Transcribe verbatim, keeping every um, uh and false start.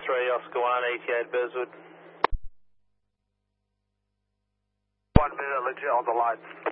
X-ray, Oscar one, eighty-eight Bearswood. One minute, legit on the line.